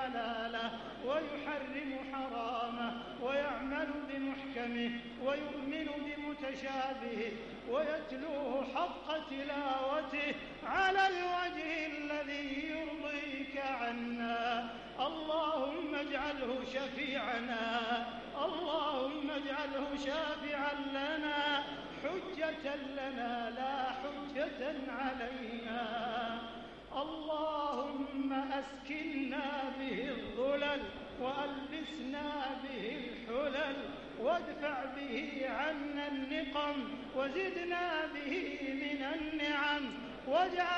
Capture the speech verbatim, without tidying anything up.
حلاله ويحرم حرامه ويعمل بمحكمه ويؤمن بمتشابهه ويتلوه حق تلاوته على الوجه الذي يرضيك عنا. اللهم اجعله شفيعنا، اللهم اجعله شافعا لنا، حجة لنا لا حجة علينا. اللهم أسكننا به الظلل وألبسنا به الحلل وادفع به عنا النقم وزدنا به من النعم واجعل